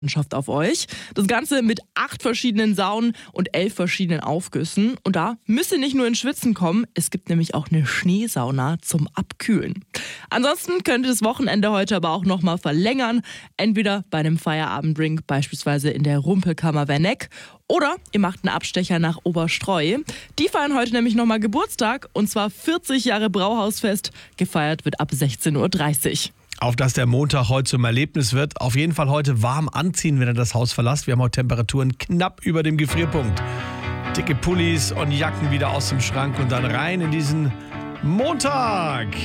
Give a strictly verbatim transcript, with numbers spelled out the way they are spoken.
Landschaft auf euch. Das Ganze mit acht verschiedenen Saunen und elf verschiedenen Aufgüssen. Und da müsst ihr nicht nur ins Schwitzen kommen, es gibt nämlich auch eine Schneesauna zum Abkühlen. Ansonsten könnt ihr das Wochenende heute aber auch nochmal verlängern. Entweder bei einem Feierabenddrink, beispielsweise in der Rumpelkammer Werneck, oder ihr macht einen Abstecher nach Oberstreu. Die feiern heute nämlich nochmal Geburtstag, und zwar vierzig Jahre Brauhausfest. Gefeiert wird ab sechzehn Uhr dreißig. Auf dass der Montag heute zum Erlebnis wird. Auf jeden Fall heute warm anziehen, wenn ihr das Haus verlasst. Wir haben heute Temperaturen knapp über dem Gefrierpunkt. Dicke Pullis und Jacken wieder aus dem Schrank und dann rein in diesen Montag.